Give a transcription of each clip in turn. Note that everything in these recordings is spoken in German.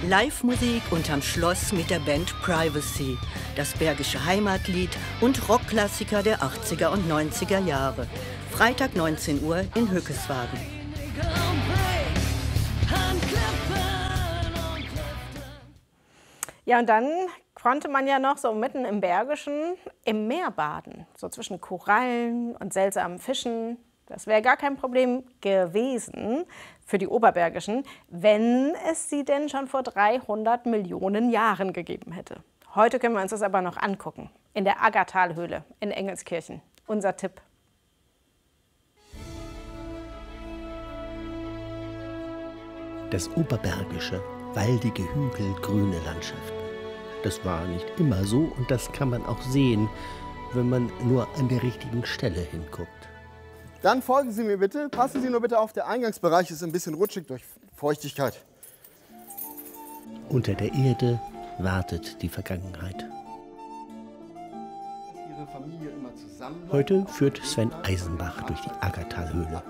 Live-Musik unterm Schloss mit der Band Privacy, das bergische Heimatlied und Rockklassiker der 80er und 90er Jahre. Freitag 19 Uhr in Hückeswagen. Ja, und dann konnte man ja noch so mitten im Bergischen im Meer baden, so zwischen Korallen und seltsamen Fischen. Das wäre gar kein Problem gewesen für die Oberbergischen, wenn es sie denn schon vor 300 Millionen Jahren gegeben hätte. Heute können wir uns das aber noch angucken, in der Aggertalhöhle in Engelskirchen. Unser Tipp. Das Oberbergische, waldige Hügel, grüne Landschaften. Das war nicht immer so und das kann man auch sehen, wenn man nur an der richtigen Stelle hinguckt. Dann folgen Sie mir bitte. Passen Sie nur bitte auf, der Eingangsbereich ist ein bisschen rutschig durch Feuchtigkeit. Unter der Erde wartet die Vergangenheit. Heute führt Sven Eisenbach durch die Aggertalhöhle.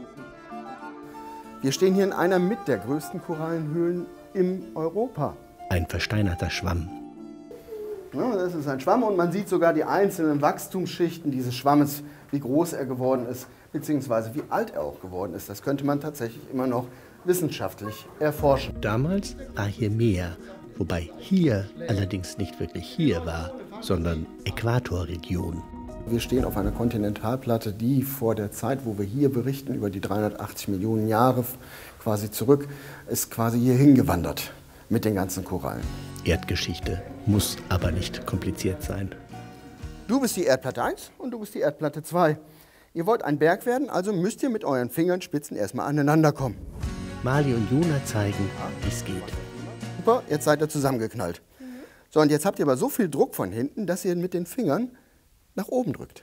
Wir stehen hier in einer mit der größten Korallenhöhlen in Europa. Ein versteinerter Schwamm. Ja, das ist ein Schwamm und man sieht sogar die einzelnen Wachstumsschichten dieses Schwammes, wie groß er geworden ist, beziehungsweise wie alt er auch geworden ist. Das könnte man tatsächlich immer noch wissenschaftlich erforschen. Damals war hier Meer, wobei hier allerdings nicht wirklich hier war, sondern Äquatorregion. Wir stehen auf einer Kontinentalplatte, die vor der Zeit, wo wir hier berichten, über die 380 Millionen Jahre quasi zurück, ist quasi hier hingewandert mit den ganzen Korallen. Erdgeschichte muss aber nicht kompliziert sein. Du bist die Erdplatte 1 und du bist die Erdplatte 2. Ihr wollt ein Berg werden, also müsst ihr mit euren Fingerspitzen erstmal aneinander kommen. Mali und Jona zeigen, wie es geht. Super, jetzt seid ihr zusammengeknallt. So, und jetzt habt ihr aber so viel Druck von hinten, dass ihr mit den Fingern nach oben drückt.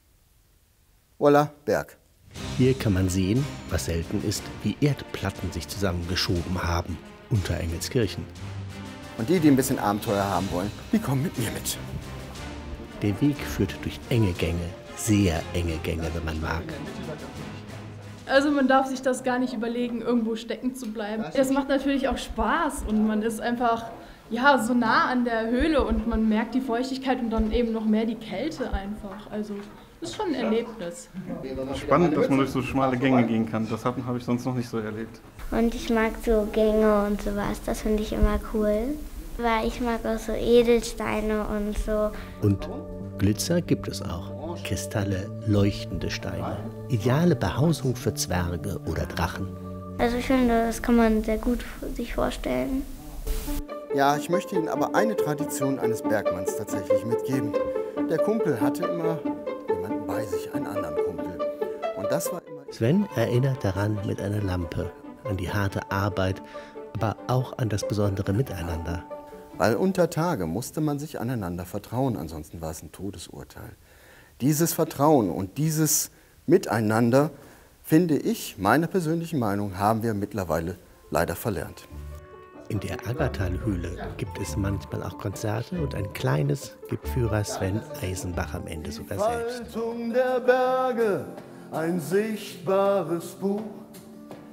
Voila, Berg. Hier kann man sehen, was selten ist, wie Erdplatten sich zusammengeschoben haben unter Engelskirchen. Und die ein bisschen Abenteuer haben wollen, die kommen mit mir mit. Der Weg führt durch enge Gänge, sehr enge Gänge, wenn man mag. Also man darf sich das gar nicht überlegen, irgendwo stecken zu bleiben. Es macht natürlich auch Spaß und man ist einfach ja, so nah an der Höhle und man merkt die Feuchtigkeit und dann eben noch mehr die Kälte einfach. Also das ist schon ein Erlebnis. Spannend, dass man durch so schmale Gänge gehen kann. Das habe ich sonst noch nicht so erlebt. Und ich mag so Gänge und sowas, das finde ich immer cool. Weil ich mag auch so Edelsteine und so. Und Glitzer gibt es auch. Kristalle, leuchtende Steine. Ideale Behausung für Zwerge oder Drachen. Also ich finde, das kann man sehr gut sich vorstellen. Ja, ich möchte Ihnen aber eine Tradition eines Bergmanns tatsächlich mitgeben. Der Kumpel hatte immer jemanden bei sich, einen anderen Kumpel. Und das war immer... Sven erinnert daran mit einer Lampe, an die harte Arbeit, aber auch an das besondere Miteinander. Weil unter Tage musste man sich aneinander vertrauen, ansonsten war es ein Todesurteil. Dieses Vertrauen und dieses Miteinander, finde ich, meiner persönlichen Meinung, haben wir mittlerweile leider verlernt. In der Aggertalhöhle gibt es manchmal auch Konzerte und ein kleines gibt Führer Sven Eisenbach am Ende sogar selbst. Faltung der Berge, ein sichtbares Buch.